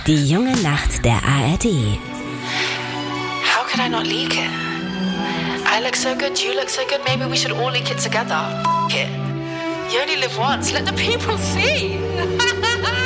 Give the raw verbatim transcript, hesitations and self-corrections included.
Die junge Nacht der A R D. How could I not leak it? I look so good, you look so good, maybe we should all leak it together. F*** it. You only live once, let the people see.